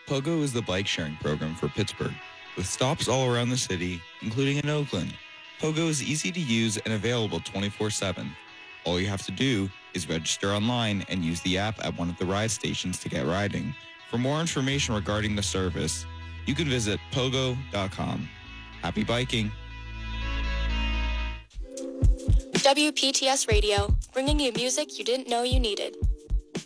Pogo is the bike sharing program for Pittsburgh, with stops all around the city, including in Oakland. Pogo is easy to use and available 24/7. All you have to do is register online and use the app at one of the ride stations to get riding. For more information regarding the service, you can visit pogo.com. Happy biking! WPTS Radio, bringing you music you didn't know you needed.